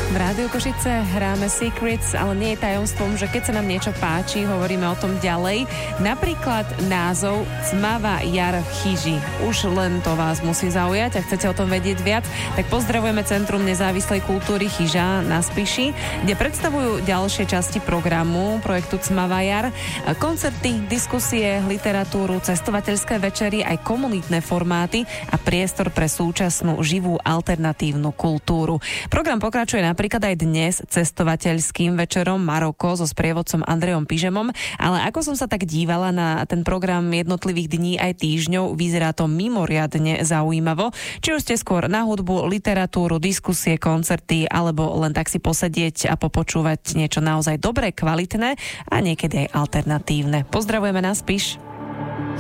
V Rádiu Košice hráme Secrets, ale nie je tajomstvom, že keď sa nám niečo páči, hovoríme o tom ďalej. Napríklad názov Tmavá jar v Chyži. Už len to vás musí zaujať a chcete o tom vedieť viac, tak pozdravujeme Centrum nezávislej kultúry Chyža na Spiši, kde predstavujú ďalšie časti programu projektu Tmavá jar. Koncerty, diskusie, literatúru, cestovateľské večery, aj komunitné formáty a priestor pre súčasnú živú alternatívnu kultúru. Program pokračuje napríklad aj dnes cestovateľským večerom Maroko so sprievodcom Andrejom Pižemom, ale ako som sa tak dívala na ten program jednotlivých dní aj týždňov, vyzerá to mimoriadne zaujímavo. Či už ste skôr na hudbu, literatúru, diskusie, koncerty, alebo len tak si posedieť a popočúvať niečo naozaj dobré, kvalitné a niekedy aj alternatívne. Pozdravujeme na Spiš.